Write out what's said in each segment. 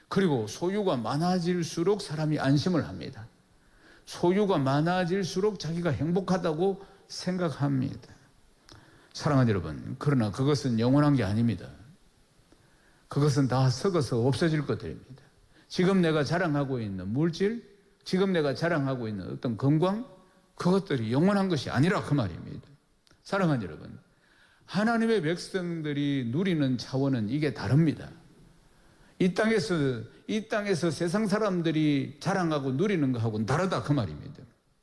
그리고 소유가 많아질수록 사람이 안심을 합니다. 소유가 많아질수록 자기가 행복하다고 생각합니다. 사랑하는 여러분, 그러나 그것은 영원한 게 아닙니다. 그것은 다 썩어서 없어질 것들입니다. 지금 내가 자랑하고 있는 물질, 지금 내가 자랑하고 있는 어떤 건강, 그것들이 영원한 것이 아니라 그 말입니다. 사랑하는 여러분, 하나님의 백성들이 누리는 차원은 이게 다릅니다. 이 땅에서 세상 사람들이 자랑하고 누리는 것하고는 다르다 그 말입니다.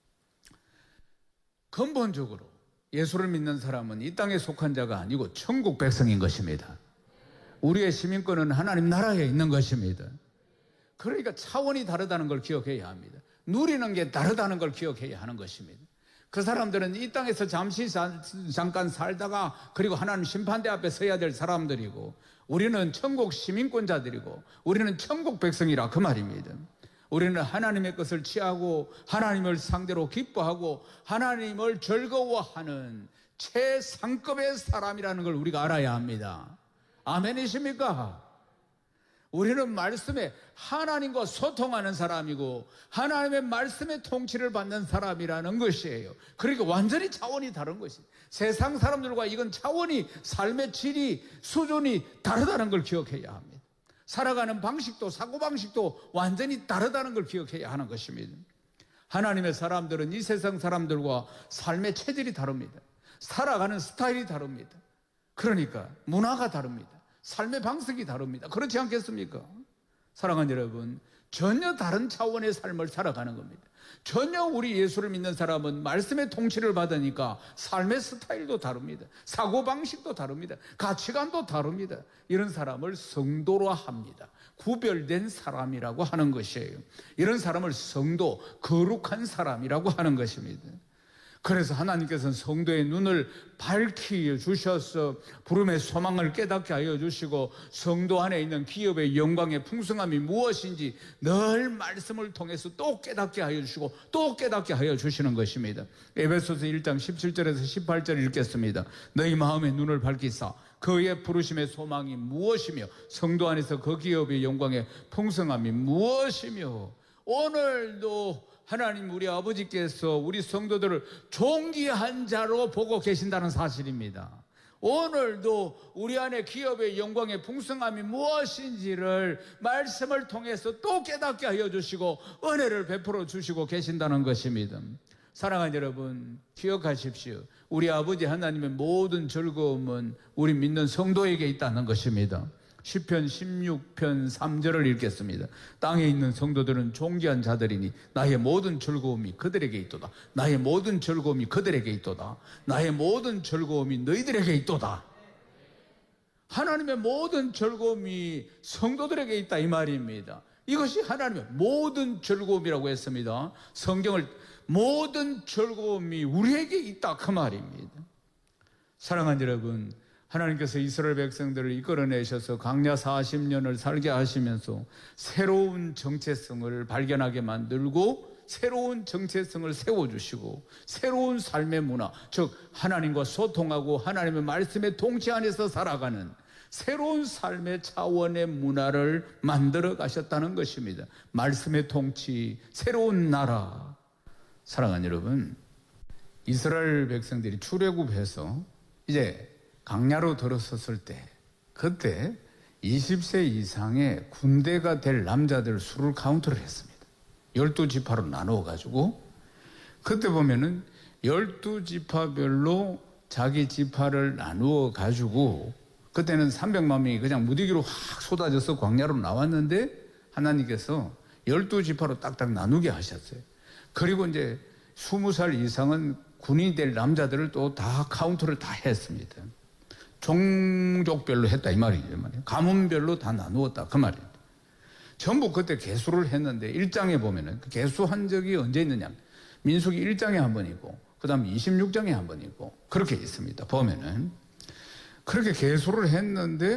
근본적으로 예수를 믿는 사람은 이 땅에 속한 자가 아니고 천국 백성인 것입니다. 우리의 시민권은 하나님 나라에 있는 것입니다. 그러니까 차원이 다르다는 걸 기억해야 합니다. 누리는 게 다르다는 걸 기억해야 하는 것입니다. 그 사람들은 이 땅에서 잠깐 살다가 그리고 하나님 심판대 앞에 서야 될 사람들이고, 우리는 천국 시민권자들이고 우리는 천국 백성이라 그 말입니다. 우리는 하나님의 것을 취하고 하나님을 상대로 기뻐하고 하나님을 즐거워하는 최상급의 사람이라는 걸 우리가 알아야 합니다. 아멘이십니까? 우리는 말씀에 하나님과 소통하는 사람이고 하나님의 말씀의 통치를 받는 사람이라는 것이에요. 그러니까 완전히 차원이 다른 것이에요. 세상 사람들과 이건 차원이, 삶의 질이, 수준이 다르다는 걸 기억해야 합니다. 살아가는 방식도 사고방식도 완전히 다르다는 걸 기억해야 하는 것입니다. 하나님의 사람들은 이 세상 사람들과 삶의 체질이 다릅니다. 살아가는 스타일이 다릅니다. 그러니까 문화가 다릅니다. 삶의 방식이 다릅니다. 그렇지 않겠습니까? 사랑하는 여러분, 전혀 다른 차원의 삶을 살아가는 겁니다. 전혀 우리 예수를 믿는 사람은 말씀의 통치를 받으니까 삶의 스타일도 다릅니다. 사고방식도 다릅니다. 가치관도 다릅니다. 이런 사람을 성도로 합니다. 구별된 사람이라고 하는 것이에요. 이런 사람을 성도, 거룩한 사람이라고 하는 것입니다. 그래서 하나님께서는 성도의 눈을 밝히 주셔서 부름의 소망을 깨닫게 하여 주시고, 성도 안에 있는 기업의 영광의 풍성함이 무엇인지 늘 말씀을 통해서 또 깨닫게 하여 주시고 또 깨닫게 하여 주시는 것입니다. 에베소서 1장 17절에서 18절 읽겠습니다. 너희 마음의 눈을 밝히사 그의 부르심의 소망이 무엇이며 성도 안에서 그 기업의 영광의 풍성함이 무엇이며. 오늘도 하나님 우리 아버지께서 우리 성도들을 존귀한 자로 보고 계신다는 사실입니다. 오늘도 우리 안에 기업의 영광의 풍성함이 무엇인지를 말씀을 통해서 또 깨닫게 하여 주시고 은혜를 베풀어 주시고 계신다는 것입니다. 사랑하는 여러분, 기억하십시오. 우리 아버지 하나님의 모든 즐거움은 우리 믿는 성도에게 있다는 것입니다. 시편 16편 3절을 읽겠습니다. 땅에 있는 성도들은 존귀한 자들이니 나의 모든 즐거움이 그들에게 있도다. 나의 모든 즐거움이 그들에게 있도다. 나의 모든 즐거움이 너희들에게 있도다. 하나님의 모든 즐거움이 성도들에게 있다 이 말입니다. 이것이 하나님의 모든 즐거움이라고 했습니다. 성경을 모든 즐거움이 우리에게 있다 그 말입니다. 사랑하는 여러분, 하나님께서 이스라엘 백성들을 이끌어내셔서 광야 40년을 살게 하시면서 새로운 정체성을 발견하게 만들고 새로운 정체성을 세워주시고 새로운 삶의 문화, 즉 하나님과 소통하고 하나님의 말씀의 통치 안에서 살아가는 새로운 삶의 차원의 문화를 만들어 가셨다는 것입니다. 말씀의 통치, 새로운 나라. 사랑하는 여러분, 이스라엘 백성들이 출애굽해서 이제 광야로 들어섰을 때, 그때 20세 이상의 군대가 될 남자들 수를 카운트를 했습니다. 12지파로 나누어가지고, 그때 보면은 12지파별로 자기 지파를 나누어가지고, 그때는 300만 명이 그냥 무더기로 확 쏟아져서 광야로 나왔는데, 하나님께서 12지파로 딱딱 나누게 하셨어요. 그리고 이제 20살 이상은 군이 될 남자들을 또 다 카운트를 다 했습니다. 종족별로 했다 이 말이죠. 가문별로 다 나누었다 그 말입니다. 전부 그때 계수를 했는데 1장에 보면은 그 계수한 적이 언제 있느냐, 민수기 1장에 한 번 있고 그 다음에 26장에 한 번 있고 그렇게 있습니다. 보면은 그렇게 계수를 했는데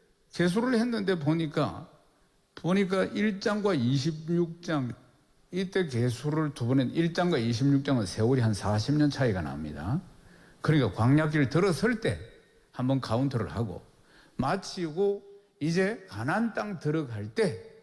보니까 1장과 26장 이때 계수를 두 번 했는데 1장과 26장은 세월이 한 40년 차이가 납니다. 그러니까 광야길 들어설 때 한번 카운트를 하고 마치고 이제 가나안 땅 들어갈 때